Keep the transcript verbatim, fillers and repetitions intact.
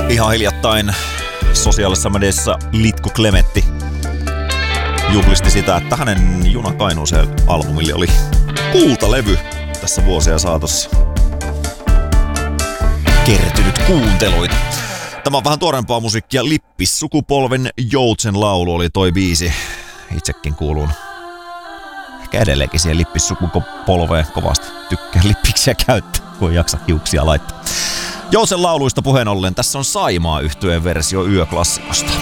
Ihan hiljattain sosiaalisessa mediassa Litku Klemetti juhlisti sitä, että hänen Juna Kainuuseen -albumille oli kultalevy tässä vuosien saatossa kertynyt kuunteluita. Tämä on vähän tuorempaa musiikkia. Lippis-sukupolven Joutsen laulu oli toi biisi. Itsekin kuulun ehkä edelleenkin siihen lippis-sukupolveen kovasti. Tykkään lippiksiä käyttää, kun ei jaksa hiuksia laittaa. Joutsen lauluista puheen ollen, tässä on Saimaa -yhtyeen versio Yöklassikosta.